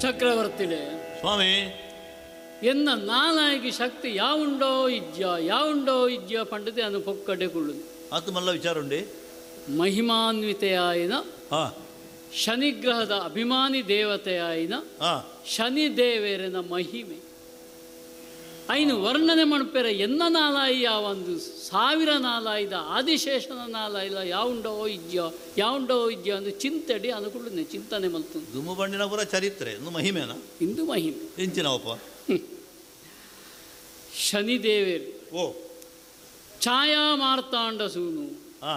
ಚಕ್ರವರ್ತಿಡೆ ಸ್ವಾಮಿ ಎನ್ನ ನಾನಾಗಿ ಶಕ್ತಿ ಯಾವುಂಡೋ ಇಜ್ಜ ಪಂಡತೆ ಅನ್ನು ಪೊಕ್ಕಡೆ ಕುಳ್ಳು ಅದು ಮಲ್ಲ ವಿಚಾರ ಉಂಡಿ ಮಹಿಮಾನ್ವಿತೆಯಾಯಿನ ಶನಿಗ್ರಹದ ಅಭಿಮಾನಿ ದೇವತೆಯಾಯಿನ ಶನಿದೇವೇರನ ಮಹಿಮೆ ಐನು ವರ್ಣನೆ ಮಣಪೆರ ಎನ್ನ ನಾಲಾಯಿ ಯಾವೊಂದು 1000 ನಾಲಾಯ್ದ ಆದಿಶೇಷನ ನಾಲಾಯಿಲ್ಲ ಯಾವುಂಡೋ ಇಜ್ಜ ಅಂದು ಚಿಂತಡಿ ಅನುಕೂಲ ಚಿಂತನೆ ಮಲ್ತು ದುಮ್ಮು ಬಂಡಿನ ಪುರ ಚರಿತ್ರೆ ಇನ್ನು ಮಹಿಮೆನ ಇಂದು ಮಹಿಮೆ ಎಂಚಿನವಪ್ಪ ಶನಿದೇವೇರು ಓ ಛಾಯಾ ಮಾರ್ತಾಂಡ ಸೂನು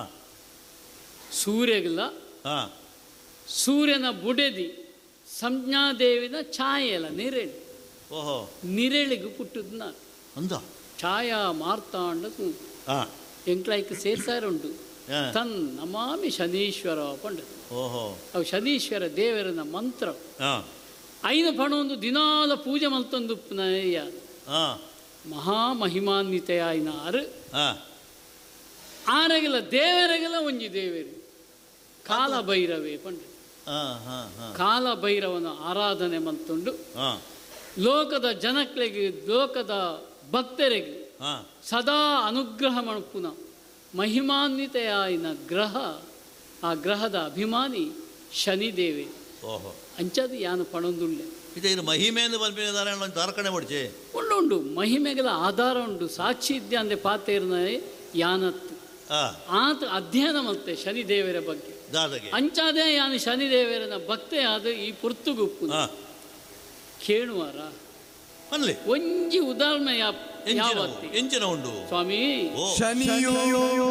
ಸೂರ್ಯಗಲ ಸೂರ್ಯನ ಬುಡೆದಿ ಸಂಜ್ಞಾದೇವಿನ ಛಾಯೆಲ್ಲ ನಿರೇಳಿ ಓಹೋ ನಿರೇಳಿಗೆ ಪುಟ್ಟದ್ ನಾ ಅಂದ ಛಾಯಾ ಮಾರ್ತಾಂಡ ಸೂನು ಎಂಕ್ಲೈಕ್ ಸೇರ್ಸಾರುಂಟು ತನ್ ನಮಾಮಿ ಶನೀಶ್ವರ ಪಂಡ ಓಹೋ ಅವು ಶನೀಶ್ವರ ದೇವರನ ಮಂತ್ರ ಐನು ಪಣ ಒಂದು ದಿನಾಲ ಪೂಜೆ ಮಲ್ತೊಂದು ಮಹಾಮಹಿಮಾನ್ವಿತೆಯಾಯಿನ ಆರೆಗೆಲ್ಲ ದೇವರೆಗೆಲ್ಲ ಒಂಜಿ ದೇವರು ಕಾಲಭೈರವೇ ಪಂಡ ಕಾಲಭೈರವನ ಆರಾಧನೆ ಮಲ್ತೊಂಡು ಲೋಕದ ಜನಗಳಿಗೆ ಲೋಕದ ಭಕ್ತರಿಗೆ ಸದಾ ಅನುಗ್ರಹ ಮಣಪುನ ಮಹಿಮಾನ್ವಿತೆಯಾಯಿನ ಗ್ರಹ ಆ ಗ್ರಹದ ಅಭಿಮಾನಿ ಶನಿದೇವೆ ಅಂಚದು ಯಾನು ಪಣೊಂದುಳ್ಳೆ ಇದು ಮಹಿಮೆಯಿಂದ ಬಂದ ತಾರಕಣೆ ಮಾಡ್ಚೆ ಉಂಡು ಮಹಿಮೆಗಳ ಆಧಾರ ಉಂಟು ಸಾಕ್ಷಿ ಇದ್ದೆ ಅಂದೆ ಪಾತೇರ್ನ ಯಾನತ್ತು ಆತ ಅಧ್ಯಯನ ಮತ್ತೆ ಶನಿದೇವರ ಬಗ್ಗೆ ಅಂಚಾದೆ ಯಾನು ಶನಿದೇವರನ ಭಕ್ತೆ ಆದ ಈ ಪುರ್ತುಗುಪ್ಪು ಕೇಳುವಾರ ಒಂಜಿ ಉದಾಹರಣೆ ಯಾವತ್ತಿ ಎಂಚಿನ ಉಂಡು ಸ್ವಾಮಿ